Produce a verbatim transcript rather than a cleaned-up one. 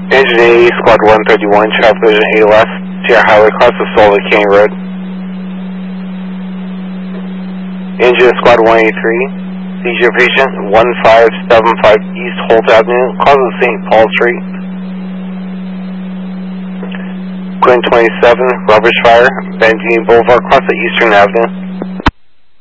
Engine eighty, Squad one thirty-one, Traffic Collision A West, Sierra Highway, cross the Sullivan Canyon Road. Engine Squad one eighty-three, seizure patient one five seven five East Holt Avenue, cause of Saint Paul Street. Quinn twenty-seven, rubbish fire, Bandini Boulevard, cross the Eastern Avenue.